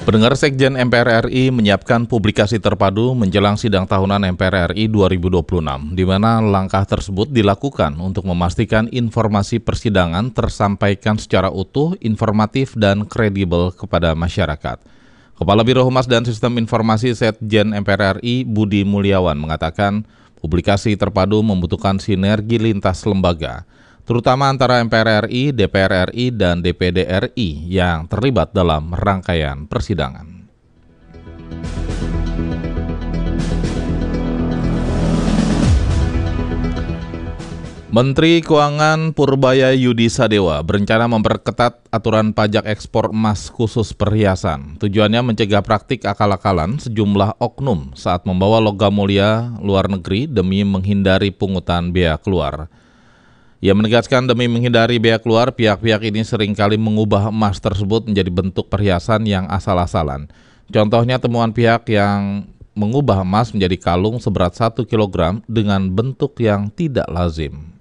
Pendengar, Sekjen MPR RI menyiapkan publikasi terpadu menjelang sidang tahunan MPR RI 2026, di mana langkah tersebut dilakukan untuk memastikan informasi persidangan tersampaikan secara utuh, informatif, dan kredibel kepada masyarakat. Kepala Biro Humas dan Sistem Informasi Sekjen MPR RI, Budi Mulyawan, mengatakan publikasi terpadu membutuhkan sinergi lintas lembaga, terutama antara MPR RI, DPR RI, dan DPD RI yang terlibat dalam rangkaian persidangan. Menteri Keuangan Purbaya Yudi Sadewa berencana memperketat aturan pajak ekspor emas khusus perhiasan. Tujuannya mencegah praktik akal-akalan sejumlah oknum saat membawa logam mulia luar negeri demi menghindari pungutan bea keluar. Ia menegaskan demi menghindari bea keluar, pihak-pihak ini seringkali mengubah emas tersebut menjadi bentuk perhiasan yang asal-asalan. Contohnya temuan pihak yang mengubah emas menjadi kalung seberat 1 kg dengan bentuk yang tidak lazim.